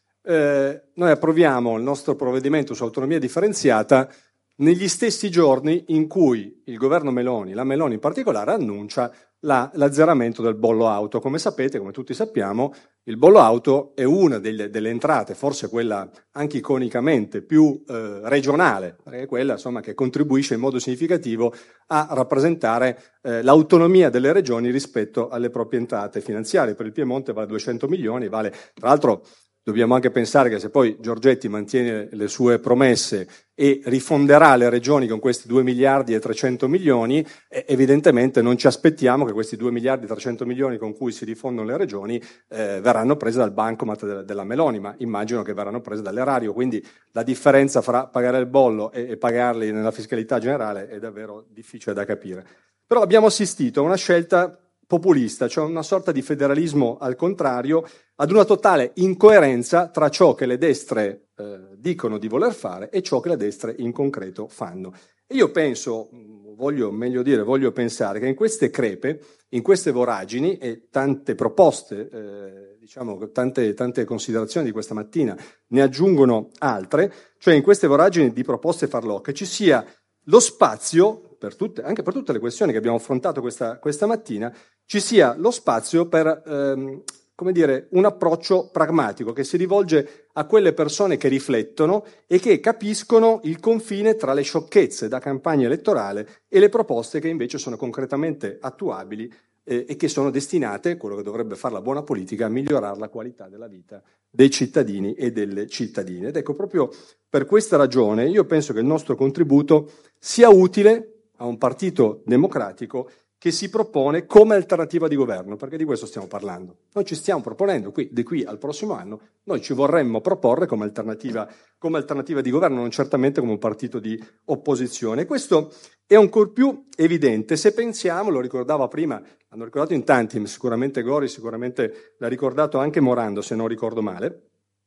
eh, noi approviamo il nostro provvedimento su autonomia differenziata negli stessi giorni in cui il governo Meloni, la Meloni in particolare, annuncia La, l'azzeramento del bollo auto. Come sapete, come tutti sappiamo, il bollo auto è una delle, delle entrate, forse quella anche iconicamente più eh, regionale, perché è quella insomma che contribuisce in modo significativo a rappresentare eh, l'autonomia delle regioni rispetto alle proprie entrate finanziarie. Per il Piemonte vale duecento milioni, vale tra l'altro. Dobbiamo anche pensare che se poi Giorgetti mantiene le sue promesse e rifonderà le regioni con questi due miliardi e trecento milioni, eh, evidentemente non ci aspettiamo che questi due miliardi e trecento milioni con cui si rifondono le regioni eh, verranno prese dal bancomat della, della Meloni, ma immagino che verranno prese dall'erario, quindi la differenza fra pagare il bollo e, e pagarli nella fiscalità generale è davvero difficile da capire. Però abbiamo assistito a una scelta populista, cioè una sorta di federalismo al contrario, ad una totale incoerenza tra ciò che le destre eh, dicono di voler fare e ciò che le destre in concreto fanno. E io penso, voglio meglio dire, voglio pensare che in queste crepe, in queste voragini e tante proposte, eh, diciamo tante, tante considerazioni di questa mattina ne aggiungono altre, cioè in queste voragini di proposte farlocche ci sia lo spazio, per tutte, anche per tutte le questioni che abbiamo affrontato questa, questa mattina, ci sia lo spazio per ehm, come dire, un approccio pragmatico che si rivolge a quelle persone che riflettono e che capiscono il confine tra le sciocchezze da campagna elettorale e le proposte che invece sono concretamente attuabili eh, e che sono destinate, quello che dovrebbe fare la buona politica, a migliorare la qualità della vita dei cittadini e delle cittadine. Ed ecco, proprio per questa ragione io penso che il nostro contributo sia utile a un partito democratico che si propone come alternativa di governo, perché di questo stiamo parlando. Noi ci stiamo proponendo, qui, di qui al prossimo anno, noi ci vorremmo proporre come alternativa, come alternativa di governo, non certamente come un partito di opposizione. Questo è ancor più evidente se pensiamo, lo ricordava prima, hanno ricordato in tanti, sicuramente Gori, sicuramente l'ha ricordato anche Morando, se non ricordo male,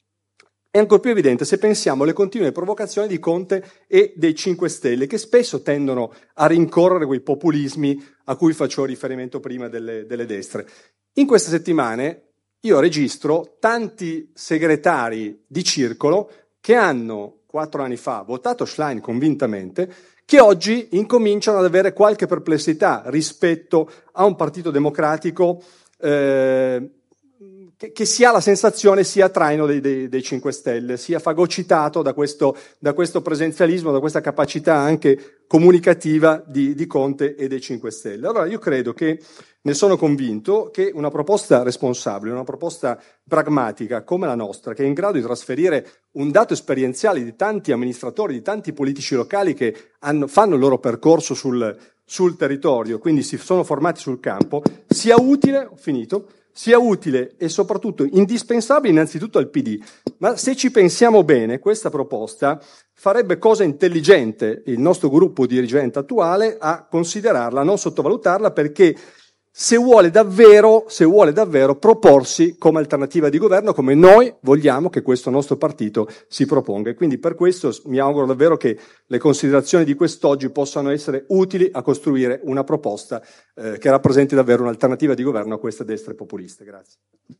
è ancor più evidente se pensiamo alle continue provocazioni di Conte e dei cinque Stelle, che spesso tendono a rincorrere quei populismi a cui facevo riferimento prima delle, delle destre. In queste settimane io registro tanti segretari di circolo che hanno, quattro anni fa, votato Schlein convintamente, che oggi incominciano ad avere qualche perplessità rispetto a un partito democratico eh, Che, che si ha la sensazione sia traino dei, dei, dei cinque Stelle, sia fagocitato da questo, da questo presenzialismo, da questa capacità anche comunicativa di, di Conte e dei cinque Stelle. Allora io credo che, ne sono convinto, che una proposta responsabile, una proposta pragmatica come la nostra, che è in grado di trasferire un dato esperienziale di tanti amministratori, di tanti politici locali che hanno, fanno il loro percorso sul, sul territorio, quindi si sono formati sul campo, sia utile, ho finito, sia utile e soprattutto indispensabile innanzitutto al P D. Ma se ci pensiamo bene, questa proposta farebbe cosa intelligente il nostro gruppo dirigente attuale a considerarla, a non sottovalutarla, perché se vuole davvero, se vuole davvero proporsi come alternativa di governo, come noi vogliamo che questo nostro partito si proponga. E quindi per questo mi auguro davvero che le considerazioni di quest'oggi possano essere utili a costruire una proposta eh, che rappresenti davvero un'alternativa di governo a queste destre populiste. Grazie.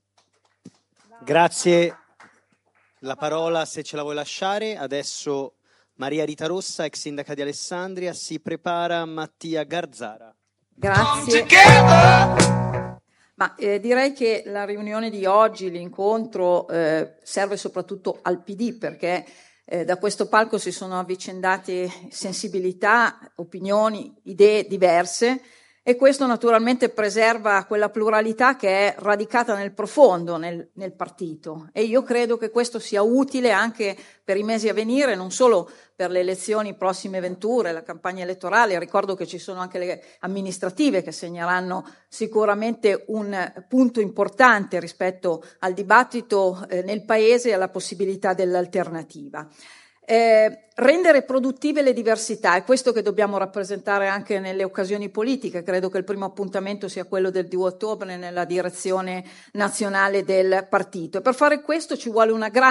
Grazie. La parola, se ce la vuoi lasciare, adesso Maria Rita Rossa, ex sindaca di Alessandria, si prepara Mattia Garzara. Grazie. Ma eh, direi che la riunione di oggi, l'incontro, eh, serve soprattutto al P D, perché eh, da questo palco si sono avvicendate sensibilità, opinioni, idee diverse, e questo naturalmente preserva quella pluralità che è radicata nel profondo nel, nel partito, e io credo che questo sia utile anche per i mesi a venire, non solo per le elezioni prossime venture, la campagna elettorale. Ricordo che ci sono anche le amministrative che segneranno sicuramente un punto importante rispetto al dibattito eh, nel Paese e alla possibilità dell'alternativa. Eh, rendere produttive le diversità, è questo che dobbiamo rappresentare anche nelle occasioni politiche. Credo che il primo appuntamento sia quello del due ottobre nella direzione nazionale del partito, e per fare questo ci vuole una grande